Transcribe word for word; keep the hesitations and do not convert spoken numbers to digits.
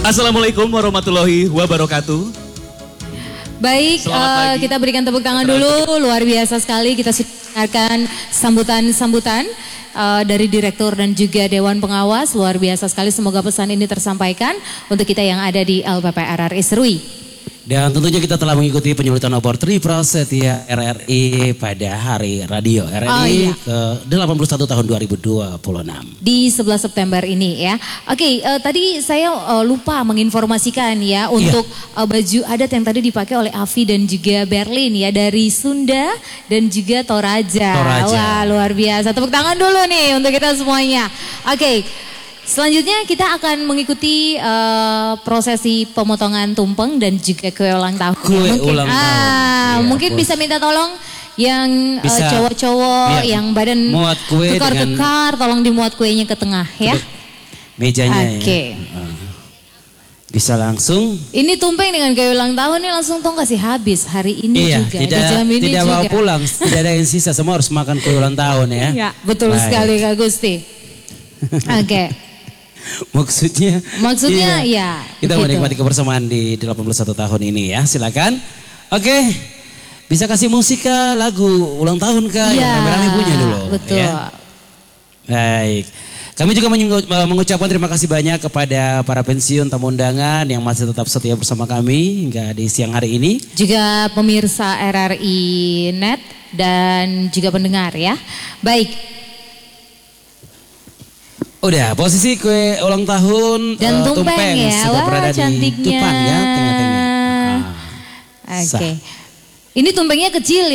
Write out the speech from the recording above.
Assalamualaikum warahmatullahi wabarakatuh. Baik, uh, kita berikan tepuk tangan dulu. Luar biasa sekali kita dengarkan sambutan-sambutan uh, dari Direktur dan juga Dewan Pengawas. Luar biasa sekali, semoga pesan ini tersampaikan untuk kita yang ada di L P P R R I Serui. Dan tentunya kita telah mengikuti penyulutan obor Triprasetya R R I pada Hari Radio R R I oh, iya. ke delapan puluh satu tahun dua ribu dua puluh enam. Di sebelas September ini ya. Oke, uh, tadi saya uh, lupa menginformasikan ya untuk iya. uh, baju adat yang tadi dipakai oleh Afi dan juga Berlin ya dari Sunda dan juga Toraja. Toraja. Wah, luar biasa. Tepuk tangan dulu nih untuk kita semuanya. Oke. Selanjutnya kita akan mengikuti uh, prosesi pemotongan tumpeng dan juga kue ulang tahun. Kue mungkin, ulang tahun. Ah, ya, mungkin bisa minta tolong yang cowok-cowok uh, ya, yang badan kekar-kekar, tolong dimuat kuenya ke tengah ya. Mejanya Oke. Okay. Ya. Bisa langsung. Ini tumpeng dengan kue ulang tahun ini langsung tong kasih habis hari ini iya, juga. Tidak, di jam ini tidak juga. bawa pulang, tidak ada yang sisa, semua harus makan kue ulang tahun ya. Ya, betul Baik. sekali Kak Gusti. Oke. Okay. Maksudnya Maksudnya iya, ya kita begitu. Menikmati kebersamaan di delapan puluh satu tahun ini ya. Silakan. Oke. Bisa kasih musik kah, lagu ulang tahun kah ya, yang rame-rame punya dulu. Betul. Ya. Baik. Kami juga mengucapkan terima kasih banyak kepada para pensiun tamu undangan yang masih tetap setia bersama kami hingga di siang hari ini. Juga pemirsa R R I Net dan juga pendengar ya. Baik. Udah, posisi kue ulang tahun dan uh, tumpeng, tumpeng ya, sudah wah berada cantiknya. di depan ya, tengah-tengah. Oke, okay. Ini tumpengnya kecil ya.